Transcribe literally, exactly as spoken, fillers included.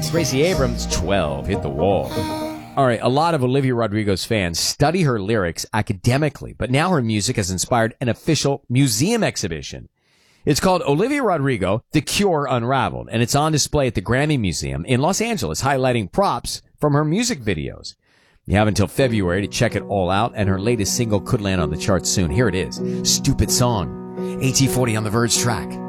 Gracie Abrams, twelve, hit the wall. All right, a lot of Olivia Rodrigo's fans study her lyrics academically, but now her music has inspired an official museum exhibition. It's called Olivia Rodrigo, The Cure Unraveled, and it's on display at the Grammy Museum in Los Angeles, highlighting props from her music videos. You have until February to check it all out, and her latest single could land on the charts soon. Here it is, Stupid Song, A T forty on the Verge track.